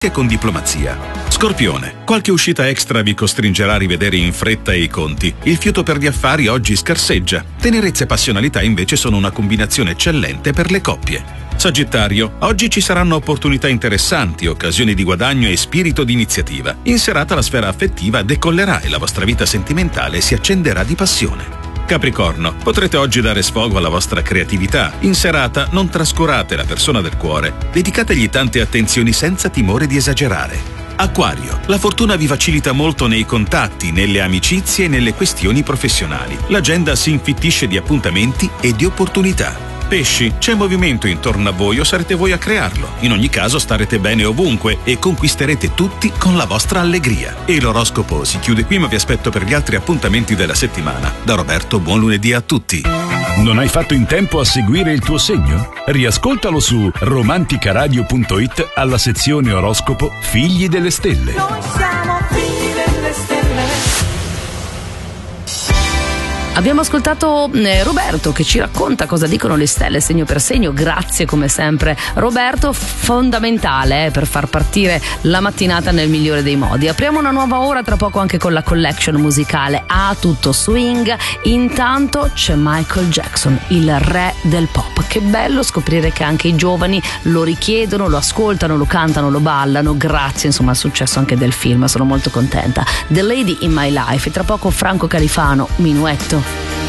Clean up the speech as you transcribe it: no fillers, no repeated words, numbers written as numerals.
e con diplomazia. Scorpione, qualche uscita extra vi costringerà a rivedere in fretta i conti. Il fiuto per gli affari oggi scarseggia. Tenerezza e passionalità invece sono una combinazione eccellente per le coppie. Sagittario, oggi ci saranno opportunità interessanti, occasioni di guadagno e spirito di iniziativa. In serata la sfera affettiva decollerà e la vostra vita sentimentale si accenderà di passione. Capricorno, potrete oggi dare sfogo alla vostra creatività. In serata non trascurate la persona del cuore. Dedicategli tante attenzioni senza timore di esagerare. Acquario, la fortuna vi facilita molto nei contatti, nelle amicizie e nelle questioni professionali. L'agenda si infittisce di appuntamenti e di opportunità. Pesci, c'è movimento intorno a voi o sarete voi a crearlo. In ogni caso starete bene ovunque e conquisterete tutti con la vostra allegria. E l'oroscopo si chiude qui, ma vi aspetto per gli altri appuntamenti della settimana. Da Roberto, buon lunedì a tutti. Non hai fatto in tempo a seguire il tuo segno? Riascoltalo su romanticaradio.it alla sezione oroscopo Figli delle Stelle. Noi siamo figli delle stelle. Abbiamo ascoltato Roberto che ci racconta cosa dicono le stelle segno per segno. Grazie come sempre Roberto, fondamentale per far partire la mattinata nel migliore dei modi. Apriamo una nuova ora tra poco anche con la collection musicale a tutto swing. Intanto c'è Michael Jackson, il re del pop. Che bello scoprire che anche i giovani lo richiedono, lo ascoltano, lo cantano, lo ballano, grazie insomma al successo anche del film. Sono molto contenta. The Lady in My Life, e tra poco Franco Califano, Minuetto.